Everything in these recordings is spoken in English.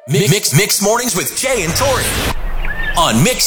Mixed Mornings with Jay and Tori on Mix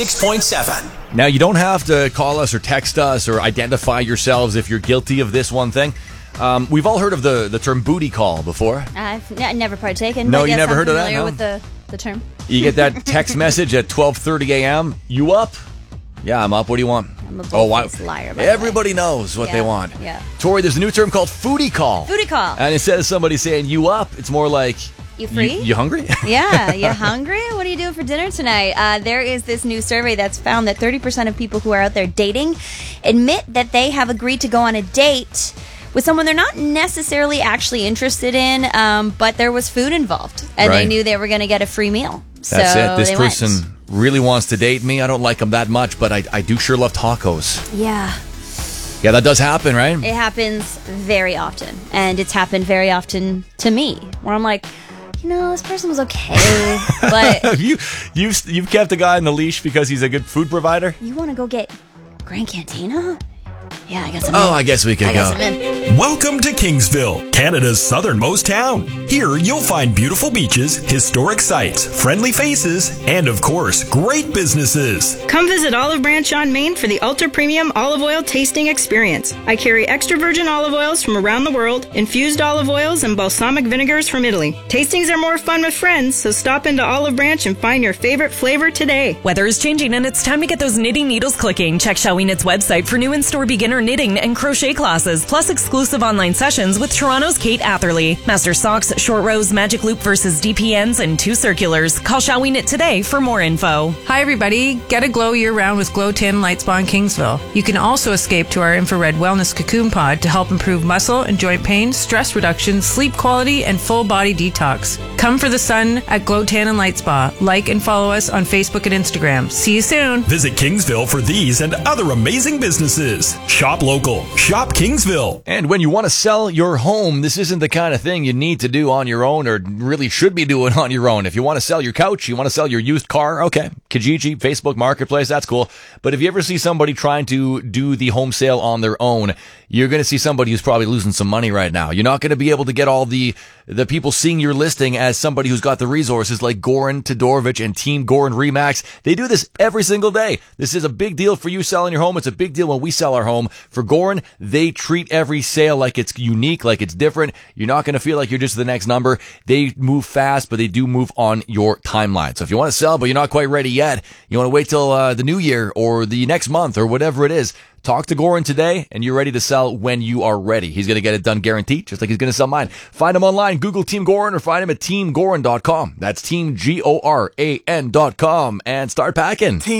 96.7. Now, you don't have to call us or text us or identify yourselves if you're guilty of this one thing. We've all heard of the term booty call before. I've never partaken. No, but you yes, never I'm heard of that? familiar No? with the term. You get that text message at 12:30 a.m. You up? Yeah, I'm up. What do you want? I'm a bull-faced liar, by the way. Everybody knows what they want. Yeah. Tori, there's a new term called foodie call. Foodie call. And instead of somebody saying you up, it's more like... You free? You hungry? Yeah, you hungry? What are you doing for dinner tonight? There is this new survey that's found that 30% of people who are out there dating admit that they have agreed to go on a date with someone they're not necessarily actually interested in, but there was food involved, and Right. they knew they were going to get a free meal. That's so it. This they person went. really wants to date me. I don't like them that much, but I do sure love tacos. Yeah. Yeah, that does happen, right? It happens very often, and it's happened very often to me, where I'm like, you know, this person was okay, but You've kept a guy on the leash because he's a good food provider? you want to go get Grand Cantina? Yeah, I guess I'm Oh, in. I guess we could I guess go. I'm in. Welcome to Kingsville, Canada's southernmost town. Here you'll find beautiful beaches, historic sites, friendly faces, and of course, great businesses. Come visit Olive Branch on Main for the ultra premium olive oil tasting experience. I carry extra virgin olive oils from around the world, infused olive oils, and balsamic vinegars from Italy. Tastings are more fun with friends, so stop into Olive Branch and find your favorite flavor today. Weather is changing and it's time to get those knitting needles clicking. Check Shall We Knit's website for new in-store beginner knitting and crochet classes, plus exclusive online sessions with Toronto's Kate Atherley. Master socks, short rows, magic loop versus DPNs, and 2 circulars. Call Shall We Knit today for more info. Hi everybody, get a glow year-round with Glow Tin Light Spa in Kingsville. You can also escape to our infrared wellness cocoon pod to help improve muscle and joint pain, stress reduction, sleep quality, and full body detox. Come for the sun at Glow Tan and Light Spa. Like and follow us on Facebook and Instagram. See you soon. Visit Kingsville for these and other amazing businesses. Shop local. Shop Kingsville. And when you want to sell your home, this isn't the kind of thing you need to do on your own or really should be doing on your own. If you want to sell your couch, you want to sell your used car, okay. Kijiji, Facebook Marketplace, that's cool. But if you ever see somebody trying to do the home sale on their own, you're going to see somebody who's probably losing some money right now. You're not going to be able to get all the people seeing your listing as somebody who's got the resources like Goran Todorovic and Team Goran Remax. They do this every single day. This is a big deal for you selling your home. It's a big deal when we sell our home. For Goran, they treat every sale like it's unique, like it's different. You're not going to feel like you're just the next number. They move fast, but they do move on your timeline. So if you want to sell, but you're not quite ready yet, you want to wait till the new year or the next month or whatever it is, talk to Goran today, and you're ready to sell when you are ready. He's going to get it done guaranteed, just like he's going to sell mine. Find him online, Google Team Goran, or find him at teamgoran.com. That's teamgoran.com, and start packing.